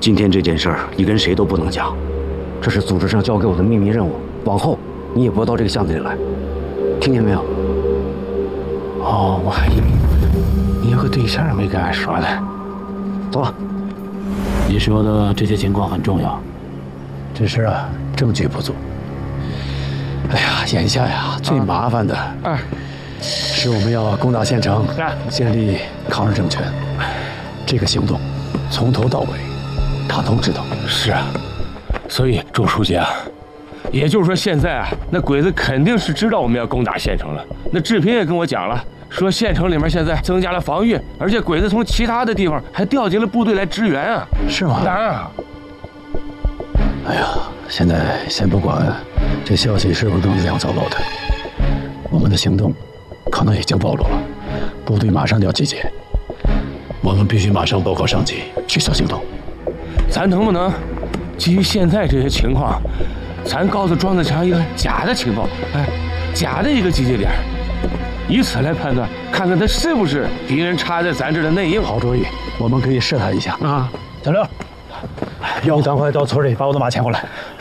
今天这件事儿，你跟谁都不能讲，这是组织上交给我的秘密任务，往后你也不要到这个巷子里来，听见没有？ 哦，我还以为你有个对象没跟俺说呢。 走吧。 你说的这些情况很重要，只是啊，证据不足。哎呀，眼下呀，最麻烦的是我们要攻打县城，建立抗日政权。这个行动从头到尾，他都知道。 是啊，所以周书记啊，也就是说现在啊，那鬼子肯定是知道我们要攻打县城了。那志平也跟我讲了，说县城里面现在增加了防御，而且鬼子从其他的地方还调集了部队来支援啊。 是吗？ 当然啊。 哎呀，现在先不管这消息是不是真两走漏的，我们的行动可能已经暴露了，部队马上就要集结，我们必须马上报告上级，取消行动。 咱能不能基于现在这些情况，咱告诉庄子强一个假的情报，假的一个集结点，以此来判断，看看他是不是敌人插在咱这儿的内应。 好主意，我们可以试探一下啊。小刘，要不赶快到村里把我的马牵过来。